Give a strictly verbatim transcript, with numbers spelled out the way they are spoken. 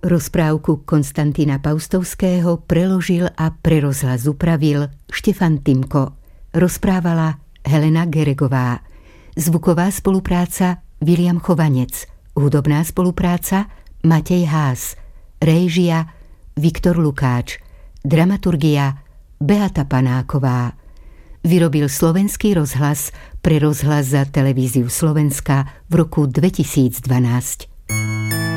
Rozprávku Konstantina Paustovského preložil a pre rozhlas upravil Štefan Timko. Rozprávala Helena Geregová. Zvuková spolupráca Viliam Chovanec. Hudobná spolupráca Matej Haas. Réžia Viktor Lukáč. Dramaturgia Beata Panáková. Vyrobil Slovenský rozhlas pre rozhlas za Televíziu Slovenska v roku dvetisícdvanásť.